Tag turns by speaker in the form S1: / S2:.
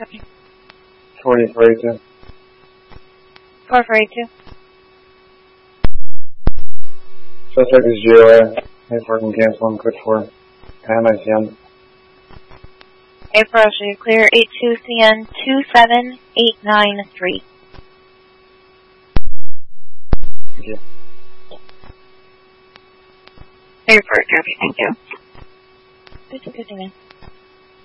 S1: Copy.
S2: 4482.
S1: 4482.
S2: Suspect is GOA. April can cancel and quit for time ICM.
S1: April, so you're clear. 82CN 27893.
S2: Thank you.
S1: Airport, copy. Thank you. Good, man.